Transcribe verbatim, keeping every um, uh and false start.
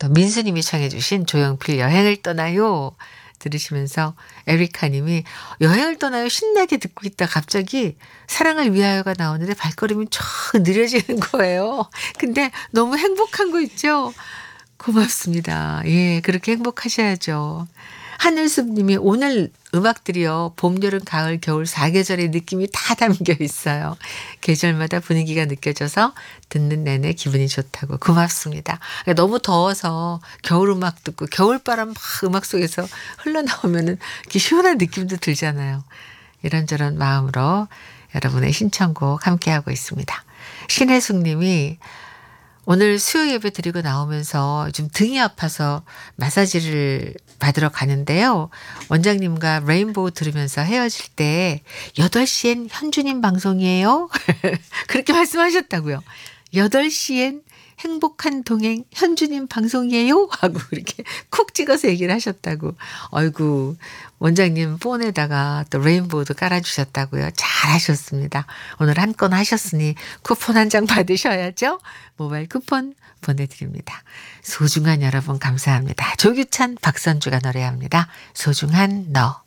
또 민수님이 청해 주신 조용필 여행을 떠나요 들으시면서 에리카님이 여행을 떠나요 신나게 듣고 있다 갑자기 사랑을 위하여가 나오는데 발걸음이 쫙 느려지는 거예요. 근데 너무 행복한 거 있죠. 고맙습니다. 예, 그렇게 행복하셔야죠. 하늘숲님이 오늘 음악들이요. 봄, 여름, 가을, 겨울 사계절의 느낌이 다 담겨 있어요. 계절마다 분위기가 느껴져서 듣는 내내 기분이 좋다고. 고맙습니다. 너무 더워서 겨울 음악 듣고 겨울바람 막 음악 속에서 흘러나오면은 이렇게 시원한 느낌도 들잖아요. 이런저런 마음으로 여러분의 신청곡 함께하고 있습니다. 신혜숙님이 오늘 수요 예배 드리고 나오면서 좀 등이 아파서 마사지를 받으러 가는데요. 원장님과 레인보우 들으면서 헤어질 때 여덟 시엔 현주님 방송이에요? 그렇게 말씀하셨다고요. 여덟 시엔 행복한 동행 현주님 방송이에요? 하고 이렇게 콕 찍어서 얘기를 하셨다고. 아이고 원장님 폰에다가 또 레인보우도 깔아주셨다고요. 잘하셨습니다. 오늘 한 건 하셨으니 쿠폰 한 장 받으셔야죠. 모바일 쿠폰 보내드립니다. 소중한 여러분 감사합니다. 조규찬 박선주가 노래합니다. 소중한 너.